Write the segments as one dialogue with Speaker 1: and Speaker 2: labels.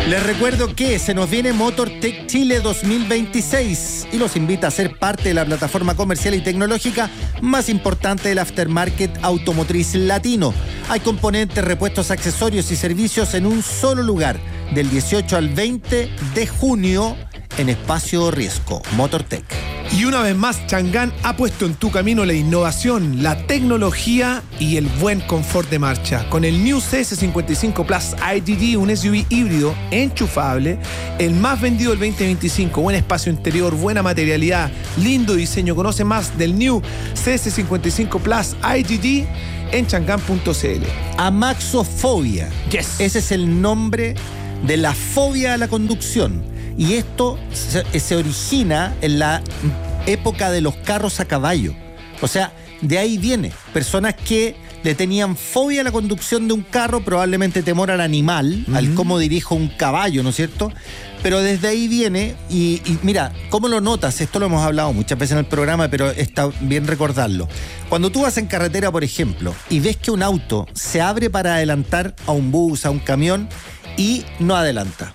Speaker 1: Les recuerdo que se nos viene MotorTech Chile 2026 y los invita a ser parte de la plataforma comercial y tecnológica más importante del aftermarket automotriz latino. Hay componentes, repuestos, accesorios y servicios en un solo lugar, del 18 al 20 de junio en Espacio Riesco, MotorTech.
Speaker 2: Y una vez más, Chang'an ha puesto en tu camino la innovación, la tecnología y el buen confort de marcha. Con el New CS55 Plus IGG, un SUV híbrido enchufable, el más vendido del 2025. Buen espacio interior, buena materialidad, lindo diseño. Conoce más del New CS55 Plus IGG en chang'an.cl.
Speaker 1: Amaxofobia.
Speaker 2: Yes.
Speaker 1: Ese es el nombre de la fobia a la conducción. Y esto se origina en la época de los carros a caballo. O sea, de ahí viene. Personas que le tenían fobia a la conducción de un carro, probablemente temor al animal, al cómo dirijo un caballo, ¿no es cierto? Pero desde ahí viene, y mira, ¿cómo lo notas? Esto lo hemos hablado muchas veces en el programa, pero está bien recordarlo. Cuando tú vas en carretera, por ejemplo, y ves que un auto se abre para adelantar a un bus, a un camión, y no adelanta,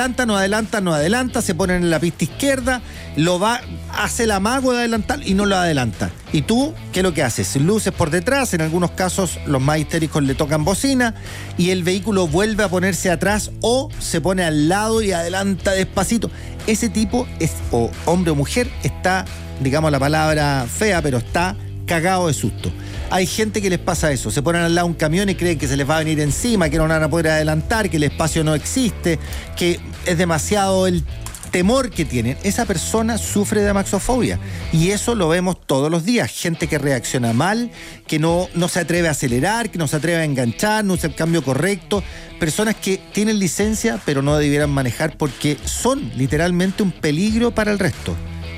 Speaker 1: se ponen en la pista izquierda, hace el amago de adelantar y no lo adelanta. ¿Y tú qué es lo que haces? Luces por detrás, en algunos casos los más histéricos le tocan bocina y el vehículo vuelve a ponerse atrás o se pone al lado y adelanta despacito. Ese tipo, o hombre o mujer, está, digamos la palabra fea, pero está cagado de susto. Hay gente que les pasa eso, se ponen al lado de un camión y creen que se les va a venir encima, que no van a poder adelantar, que el espacio no existe, que es demasiado el temor que tienen. Esa persona sufre de amaxofobia y eso lo vemos todos los días. Gente que reacciona mal, que no se atreve a acelerar, que no se atreve a enganchar, no hace el cambio correcto. Personas que tienen licencia pero no debieran manejar porque son literalmente un peligro para el resto.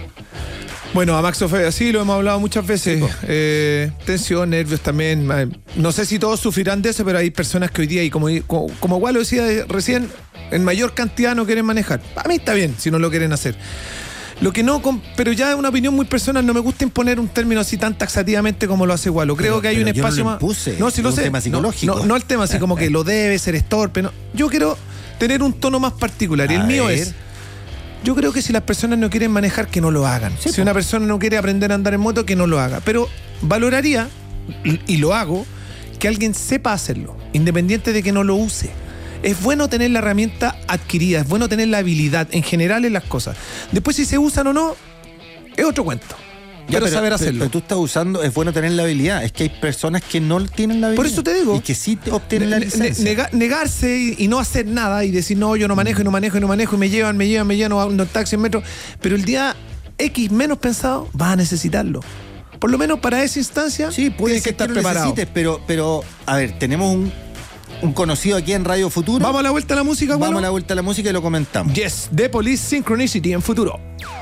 Speaker 2: Bueno, amaxofobia, sí, lo hemos hablado muchas veces. Tensión, nervios también. No sé si todos sufrirán de eso, pero hay personas que hoy día, y como igual lo decía recién, en mayor cantidad no quieren manejar. A mí está bien si no lo quieren hacer. Lo que no, pero ya es una opinión muy personal, no me gusta imponer un término así tan taxativamente como lo hace Gualo. Creo que hay un espacio más.
Speaker 1: No, si lo sé. Tema psicológico.
Speaker 2: No el tema así como que lo debe ser, es torpe. No. Yo quiero tener un tono más particular. Y el mío es. Yo creo que si las personas no quieren manejar, que no lo hagan. Sí, si una persona no quiere aprender a andar en moto, que no lo haga. Pero valoraría, y lo hago, que alguien sepa hacerlo, independiente de que no lo use. Es bueno tener la herramienta adquirida, es bueno tener la habilidad en general en las cosas. Después si se usan o no, es otro cuento. Pero saber hacerlo.
Speaker 1: Pero tú estás usando, es bueno tener la habilidad. Es que hay personas que no tienen la habilidad.
Speaker 2: Por eso te digo.
Speaker 1: Y que sí obtienen la licencia.
Speaker 2: Negarse y no hacer nada y decir, no, yo no manejo, y me llevan no taxi, en metro. Pero el día X menos pensado, vas a necesitarlo. Por lo menos para esa instancia,
Speaker 1: sí,
Speaker 2: tienes que estar preparado.
Speaker 1: Pero, a ver, tenemos un conocido aquí en Radio Futuro.
Speaker 2: Vamos a la vuelta a la música,
Speaker 1: Vamos a la vuelta a la música y lo comentamos.
Speaker 2: Yes, The Police Synchronicity en Futuro.